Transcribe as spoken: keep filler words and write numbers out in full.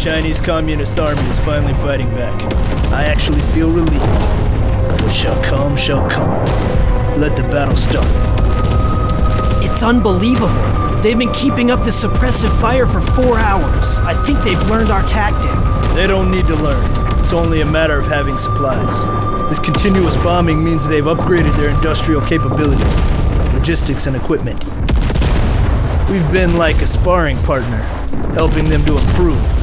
Chinese Communist Army is finally fighting back. I actually feel relieved. What shall come, shall come. Let the battle start. It's unbelievable. They've been keeping up this suppressive fire for four hours. I think they've learned our tactic. They don't need to learn. It's only a matter of having supplies. This continuous bombing means they've upgraded their industrial capabilities, logistics and equipment. We've been like a sparring partner, helping them to improve.